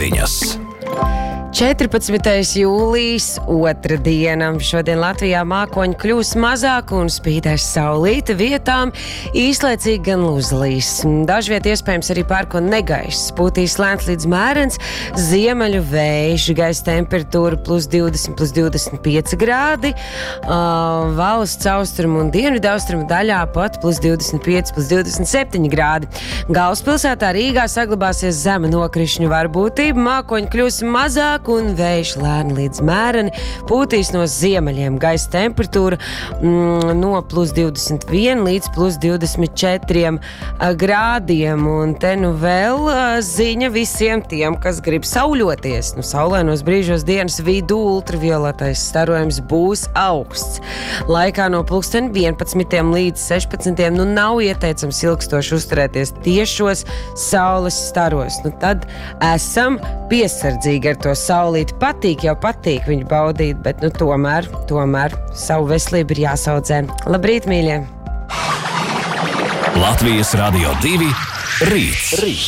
ziņas. 14. jūlijas, otra diena. Šodien Latvijā mākoņi kļūs mazāk un spīdēs saulīte, vietām īslaicīgi gan uzlīs. Dažviet iespējams arī pērkona negaiss, pūtīs lēns līdz mērens ziemeļu vējš, gaisa temperatūra +20, +25 grādi, valsts austrumu un dienvidu austrumu daļā pat +25, +27 grādi. Galvaspilsētā Rīgā saglabāsies zema nokrišņu varbūtība, mākoņi kļūs mazāk un vējš lēni līdz mēreni, pūtīs no ziemeļiem, gaisa temperatūra no +21 līdz +24 grādiem. Un te nu vēl ziņa visiem tiem, kas grib sauļoties. Saulainos brīžos dienas vidū ultravioletais starojums būs augsts. Laikā no pulksten 11 līdz 16 nav ieteicams ilgstoši uzturēties tiešos saules staros. Tad esam piesardzīgi ar to saulīti. Patīk viņu baudīt, bet tomēr savu veselību ir jāsaudzē. Labrīt, mīļie! Latvijas Radio 2 rīts.